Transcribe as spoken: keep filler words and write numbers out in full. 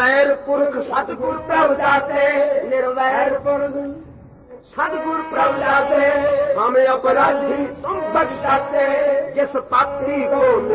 निर्वैर पुरख सतगुर प्रभु जाते, निर्वैर पुरख सतगुर प्रभु जाते, हमें अपराधी तुम बख्शाते, जिस पापी को